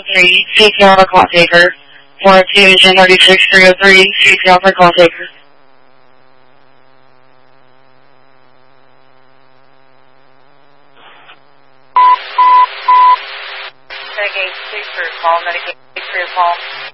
3, CPR for call taker. 402 engine 36303, CPR for call taker. Medicaid 6 for your call, Medicaid 6 for your call.